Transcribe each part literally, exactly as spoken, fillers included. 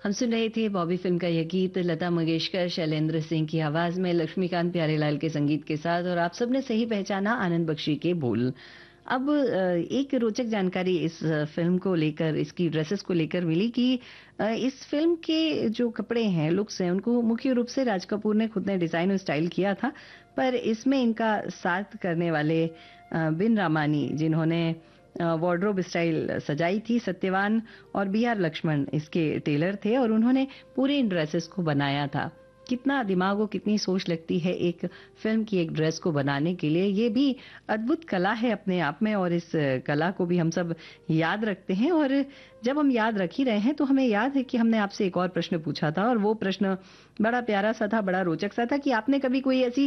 हम सुन रहे थे बॉबी फिल्म का यह गीत लता मंगेशकर, शैलेंद्र सिंह की आवाज में, लक्ष्मीकांत प्यारेलाल के संगीत के साथ, और आप सबने सही पहचाना, आनंद बख्शी के बोल। अब अ, एक रोचक जानकारी इस अ, फिल्म को लेकर, इसकी ड्रेसेस को लेकर मिली कि अ, इस फिल्म के जो कपड़े हैं, लुक्स हैं, उनको मुख्य रूप से राज कपूर ने खुद ने डिजाइन और स्टाइल किया था। पर इसमें इनका साथ करने वाले अ, बिन रामानी, जिन्होंने वार्डरोब स्टाइल सजाई थी, सत्यवान और बी आर लक्ष्मण इसके टेलर थे और उन्होंने पूरे इन ड्रेसेस को बनाया था। कितना दिमाग और कितनी सोच लगती है एक फिल्म की एक ड्रेस को बनाने के लिए। ये भी अद्भुत कला है अपने आप में, और इस कला को भी हम सब याद रखते हैं। और जब हम याद रख ही रहे हैं तो हमें याद है कि हमने आपसे एक और प्रश्न पूछा था, और वो प्रश्न बड़ा प्यारा सा था, बड़ा रोचक सा था कि आपने कभी कोई ऐसी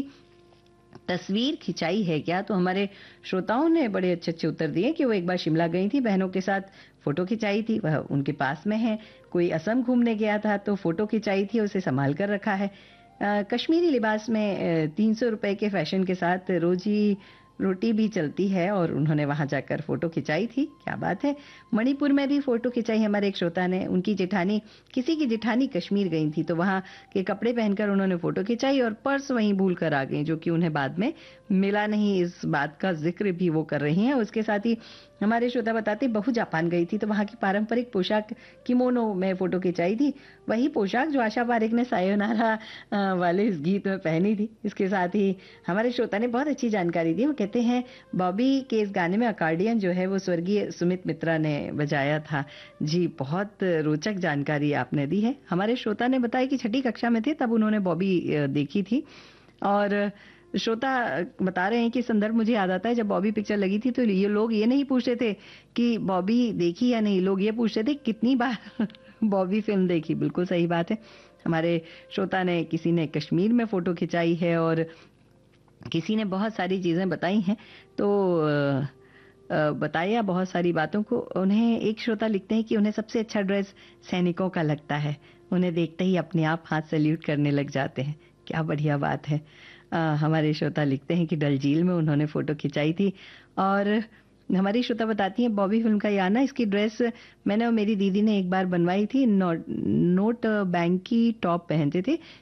तस्वीर खिंचाई है क्या? तो हमारे श्रोताओं ने बड़े अच्छे अच्छे उत्तर दिए कि वो एक बार शिमला गई थी, बहनों के साथ फोटो खिंचाई थी, वह उनके पास में है। कोई असम घूमने गया था तो फोटो खिंचाई थी, उसे संभाल कर रखा है। अ, कश्मीरी लिबास में तीन सौ रुपए के फैशन के साथ रोजी रोटी भी चलती है, और उन्होंने वहां जाकर फोटो खिंचाई थी। क्या बात है। मणिपुर में भी फोटो खिंचाई हमारे एक श्रोता ने। उनकी जेठानी, किसी की जेठानी कश्मीर गई थी तो वहां के कपड़े पहनकर उन्होंने फोटो खिंचाई, और पर्स वहीं भूल कर आ गई, जो कि उन्हें बाद में मिला नहीं। इस बात का जिक्र भी वो कर रही हैं। उसके साथ ही हमारे श्रोता बताते, बहू जापान गई थी तो वहां की पारंपरिक पोशाक किमोनो में फोटो खिंचाई थी, वही पोशाक जो आशा पारेख ने सायोनारा अ, वाले इस गीत में पहनी थी। इसके साथ ही हमारे श्रोता ने बहुत अच्छी जानकारी दी। वो कहते हैं बॉबी के इस गाने में अकॉर्डियन जो है वो स्वर्गीय सुमित मित्रा ने बजाया था। जी, बहुत रोचक जानकारी आपने दी है। हमारे श्रोता ने बताया कि छठी कक्षा में थे तब उन्होंने बॉबी अ, देखी थी। और श्रोता बता रहे हैं कि संदर्भ मुझे याद आता है, जब बॉबी पिक्चर लगी थी तो ये लोग ये नहीं पूछते थे कि बॉबी देखी या नहीं, लोग ये पूछते थे कितनी बार बॉबी फिल्म देखी। बिल्कुल सही बात है। हमारे श्रोता ने, किसी ने कश्मीर में फोटो खिंचाई है और किसी ने बहुत सारी चीजें बताई हैं। तो अ, अ, बताया बहुत सारी बातों को। उन्हें एक श्रोता लिखते हैं कि उन्हें सबसे अच्छा ड्रेस सैनिकों का लगता है, उन्हें देखते ही अपने आप हाथ सैल्यूट करने लग जाते हैं। क्या बढ़िया बात है। अ, हमारे श्रोता लिखते हैं कि डल झील में उन्होंने फोटो खिंचाई थी। और हमारी श्रोता बताती है बॉबी फिल्म का याना, इसकी ड्रेस मैंने और मेरी दीदी ने एक बार बनवाई थी। नोट नोट बैंक की टॉप पहनते थे,